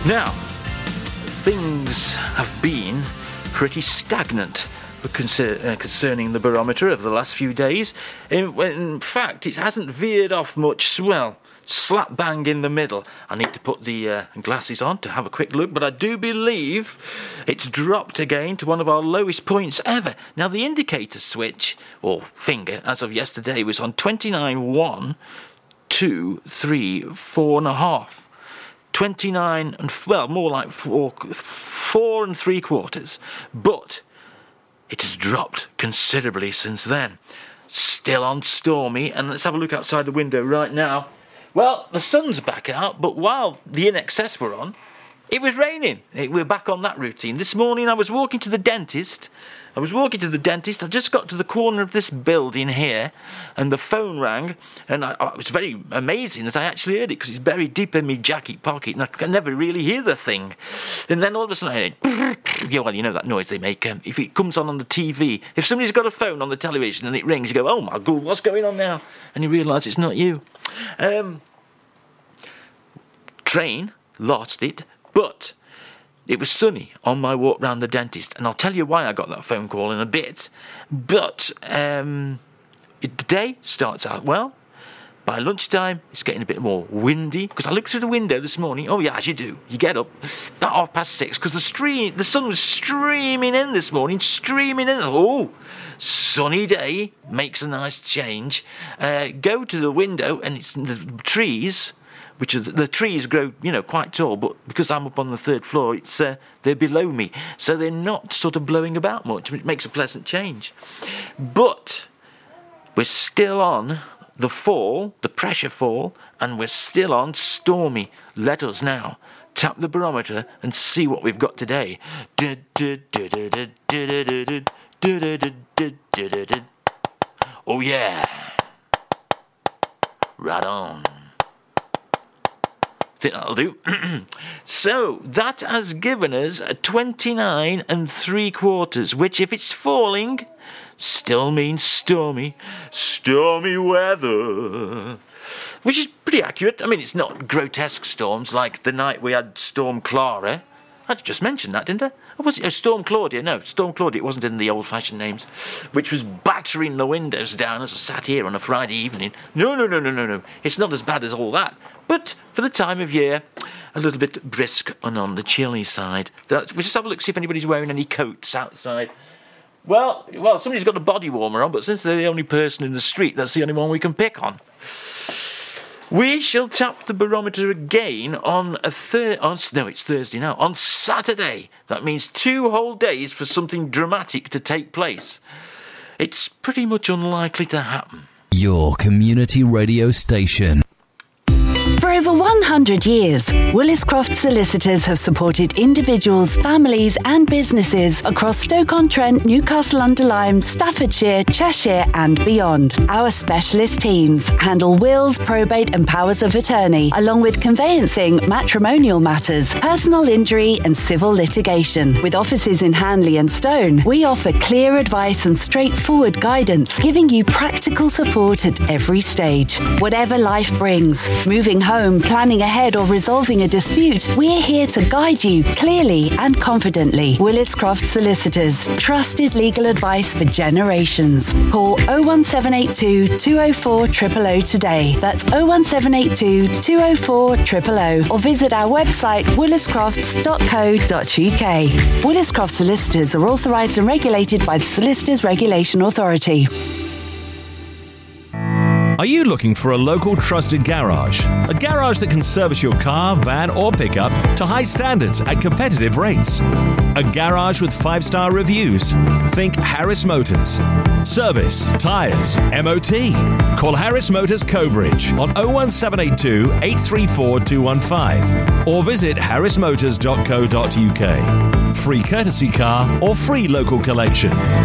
Now, things have been pretty stagnant concerning the barometer over the last few days. In fact, it hasn't veered off much. Well, slap bang in the middle. I need to put the glasses on to have a quick look, but I do believe it's dropped again to one of our lowest points ever. Now, the indicator switch, or finger, as of yesterday, was on 29.1, 2, 3, 4.5. 29 and, well, more like 4 3/4. But it has dropped considerably since then. Still on stormy, and let's have a look outside the window right now. Well, the sun's back out, but while the INXS were on, it was raining. We're back on that routine. This morning I was walking to the dentist. I just got to the corner of this building here, and the phone rang, and it was very amazing that I actually heard it, because it's buried deep in my jacket pocket, and I can never really hear the thing. And then all of a sudden, well, you know that noise they make, if it comes on the TV. If somebody's got a phone on the television and it rings, you go, oh my God, what's going on now? And you realise it's not you. Train, lost it, but it was sunny on my walk round the dentist, and I'll tell you why I got that phone call in a bit. But the day starts out well. By lunchtime, it's getting a bit more windy, because I looked through the window this morning. Oh yeah, as you do. You get up about 6:30, because the sun was streaming in this morning, Oh, sunny day, makes a nice change. Go to the window, and it's the trees, which are the trees grow, quite tall, but because I'm up on the 3rd floor, they're below me, so they're not sort of blowing about much, which makes a pleasant change. But we're still on the fall, the pressure fall, and we're still on stormy. Let us now tap the barometer and see what we've got today. Oh yeah, right on. I think that'll do. So that has given us a 29 3/4, which, if it's falling, still means stormy weather, which is pretty accurate. I mean, it's not grotesque storms like the night we had Storm Clara. I just mentioned that, didn't I? Or was it Storm Claudia? No, Storm Claudia, it wasn't in the old-fashioned names, which was battering the windows down as I sat here on a Friday evening. No. It's not as bad as all that. But for the time of year, a little bit brisk and on the chilly side. We'll just have a look, see if anybody's wearing any coats outside. Well, somebody's got a body warmer on, but since they're the only person in the street, that's the only one we can pick on. We shall tap the barometer again it's Thursday now, on Saturday. That means 2 whole days for something dramatic to take place. It's pretty much unlikely to happen. Your community radio station. For over 100 years, Williscroft Solicitors have supported individuals, families and businesses across Stoke-on-Trent, Newcastle-under-Lyme, Staffordshire, Cheshire and beyond. Our specialist teams handle wills, probate and powers of attorney, along with conveyancing, matrimonial matters, personal injury and civil litigation. With offices in Hanley and Stone, we offer clear advice and straightforward guidance, giving you practical support at every stage. Whatever life brings, moving home, planning ahead or resolving a dispute, we're here to guide you clearly and confidently. Williscroft Solicitors, trusted legal advice for generations. Call 01782 204 000 today. That's 01782 204 000, or visit our website williscrofts.co.uk. Williscroft Solicitors are authorised and regulated by the Solicitors Regulation Authority. Are you looking for a local trusted garage? A garage that can service your car, van or pickup to high standards at competitive rates. A garage with 5-star reviews. Think Harris Motors. Service, tyres, MOT. Call Harris Motors Cobridge on 01782 834 215 or visit harrismotors.co.uk. Free courtesy car or free local collection.